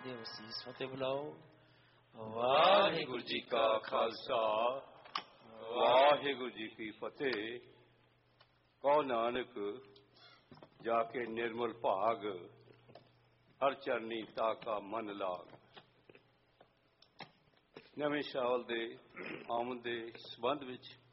ਦਿਓ ਸੀਸ ਫਤਿਹ ਬੁਲਾਓ। ਵਾਹਿਗੁਰੂ ਜੀ ਕਾ ਖਾਲਸਾ ਵਾਹਿਗੁਰੂ ਜੀ ਕੀ ਫਤਿਹ। ਕਹੋ ਨਾਨਕ ਜਾ ਕੇ ਨਿਰਮਲ ਭਾਗ, ਹਰ ਚਰਨੀ ਤਾਕਾ ਮਨ ਲਾਗ। ਨਵੇਂ ਸਾਲ ਦੇ ਆਮਦ ਦੇ ਸੰਬੰਧ ਵਿੱਚ